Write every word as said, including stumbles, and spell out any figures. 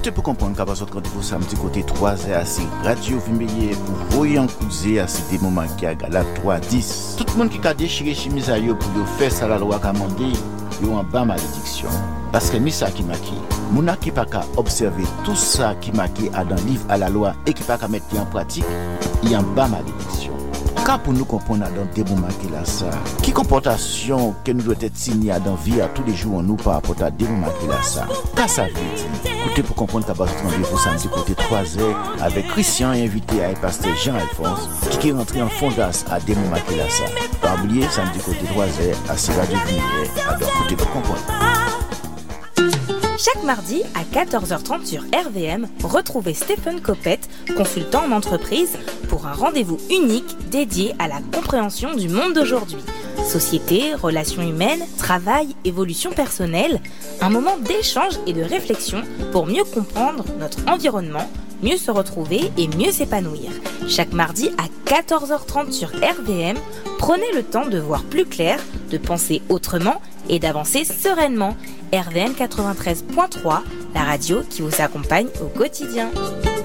Côté pour comprendre qu'à partir de rendez-vous samedi côté trois heures, c'est Radio Vimeye pour voyant couser à ces moments qui a la trois dix. Tout le monde qui a déchiré chemise à yo pour yo faire ça la loi commandé, yo en bas malédiction. Parce que ni ça qui marqué. Mouna qui pas qu'à observer tout ça qui marqué à dans livre à la loi et qui pas qu'à mettre en pratique, il y a en bas malédiction. Car pour nous comprendre dans des moments qui là ça, qui comportation que nous doit être signé dans vie à tous les jours nous par rapport à des moments qui là ça. Qu'à ça veut dire. Écoutez pour comprendre qu'à base de rendez-vous samedi côté trois heures avec Christian invité à pasteur Jean-Alphonse qui est rentré en fondasse à des moments qui là ça. Pas oublier samedi côté trois heures à C Radio Vimeye. Alors écoutez pour comprendre. Chaque mardi à quatorze heures trente sur R V M, retrouvez Stéphane Copette, consultant en entreprise, pour un rendez-vous unique dédié à la compréhension du monde d'aujourd'hui. Société, relations humaines, travail, évolution personnelle, un moment d'échange et de réflexion pour mieux comprendre notre environnement, mieux se retrouver et mieux s'épanouir. Chaque mardi à quatorze heures trente sur R V M, prenez le temps de voir plus clair, de penser autrement et d'avancer sereinement. R V M quatre-vingt-treize point trois, la radio qui vous accompagne au quotidien.